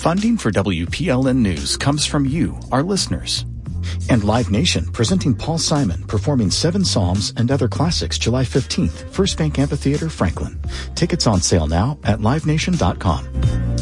Funding for WPLN News comes from you, our listeners. And Live Nation, presenting Paul Simon, performing 7 Psalms and other classics July 15th, First Bank Amphitheater, Franklin. Tickets on sale now at livenation.com.